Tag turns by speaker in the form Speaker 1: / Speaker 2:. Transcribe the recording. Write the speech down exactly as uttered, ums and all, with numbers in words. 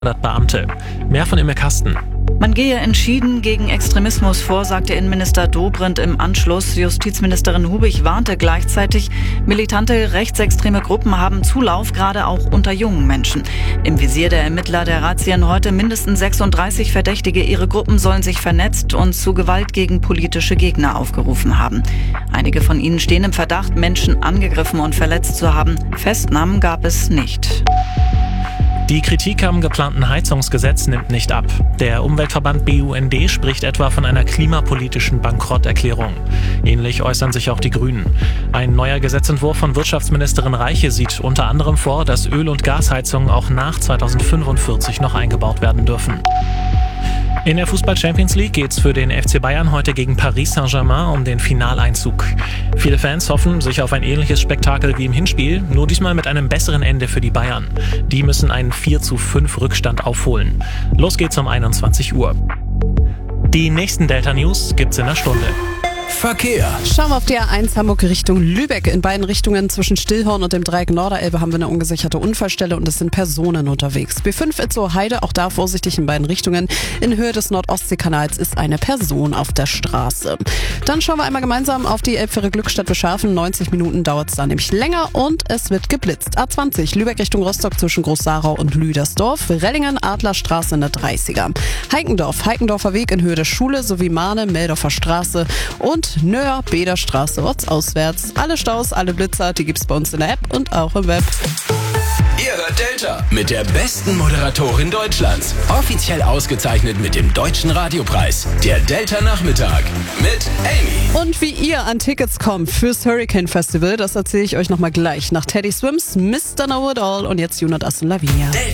Speaker 1: Beamte. Mehr von Imme Kasten.
Speaker 2: Man gehe entschieden gegen Extremismus vor, sagte Innenminister Dobrindt im Anschluss. Justizministerin Hubig warnte gleichzeitig, militante rechtsextreme Gruppen haben Zulauf, gerade auch unter jungen Menschen. Im Visier der Ermittler der Razzien heute mindestens sechsunddreißig Verdächtige. Ihre Gruppen sollen sich vernetzt und zu Gewalt gegen politische Gegner aufgerufen haben. Einige von ihnen stehen im Verdacht, Menschen angegriffen und verletzt zu haben. Festnahmen gab es nicht.
Speaker 1: Die Kritik am geplanten Heizungsgesetz nimmt nicht ab. Der Umweltverband B U N D spricht etwa von einer klimapolitischen Bankrotterklärung. Ähnlich äußern sich auch die Grünen. Ein neuer Gesetzentwurf von Wirtschaftsministerin Reiche sieht unter anderem vor, dass Öl- und Gasheizungen auch nach zweitausendfünfundvierzig noch eingebaut werden dürfen. In der Fußball-Champions League geht's für den F C Bayern heute gegen Paris Saint-Germain um den Finaleinzug. Viele Fans hoffen sich auf ein ähnliches Spektakel wie im Hinspiel, nur diesmal mit einem besseren Ende für die Bayern. Die müssen einen vier zu fünf Rückstand aufholen. Los geht's um einundzwanzig Uhr. Die nächsten Delta-News gibt's in einer Stunde.
Speaker 3: Verkehr.
Speaker 4: Schauen wir auf die A eins Hamburg Richtung Lübeck. In beiden Richtungen zwischen Stillhorn und dem Dreieck Norderelbe haben wir eine ungesicherte Unfallstelle und es sind Personen unterwegs. B fünf Itzehoe Heide, auch da vorsichtig in beiden Richtungen. In Höhe des Nordostseekanals ist eine Person auf der Straße. Dann schauen wir einmal gemeinsam auf die Elbfähre Glückstadt Beschafen. neunzig Minuten dauert es da nämlich länger und es wird geblitzt. A zwanzig Lübeck Richtung Rostock zwischen Groß-Sarau und Lüdersdorf. Rellingen Adlerstraße in der dreißiger. Heikendorf, Heikendorfer Weg in Höhe der Schule sowie Mahne, Meldorfer Straße und Nöhr, Bederstraße, ortsauswärts. Alle Staus, alle Blitzer, die gibt's bei uns in der App und auch im Web.
Speaker 3: Ihr hört Delta mit der besten Moderatorin Deutschlands. Offiziell ausgezeichnet mit dem Deutschen Radiopreis. Der Delta Nachmittag mit Amy.
Speaker 4: Und wie ihr an Tickets kommt fürs Hurricane Festival, das erzähle ich euch nochmal gleich. Nach Teddy Swims, Mister Know It All und jetzt You Not Us und Lavinia.